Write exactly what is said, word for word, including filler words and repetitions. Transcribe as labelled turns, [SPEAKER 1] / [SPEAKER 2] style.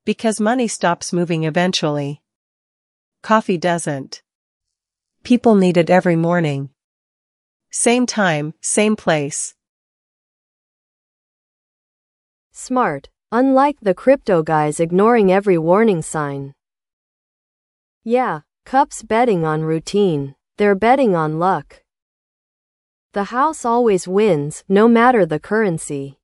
[SPEAKER 1] Because money stops moving eventually. Coffee doesn't. People need it every morning. Same time, same place.
[SPEAKER 2] Smart. Unlike the crypto guys ignoring every warning sign. Yeah, Cup's betting on routine. They're betting on luck. The house always wins, no matter the currency.